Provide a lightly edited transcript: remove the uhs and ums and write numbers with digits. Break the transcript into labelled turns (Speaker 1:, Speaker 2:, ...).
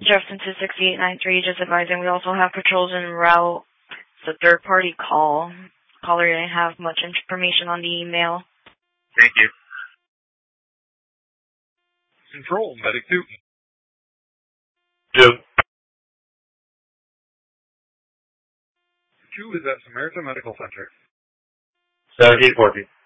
Speaker 1: Jefferson 26893, just advising we also have patrols en route. It's a third-party call. Caller didn't have much information on the email.
Speaker 2: Thank you.
Speaker 3: Control, Medic 2.
Speaker 2: 2.
Speaker 3: 2 is at Samaritan Medical Center.
Speaker 2: 1714.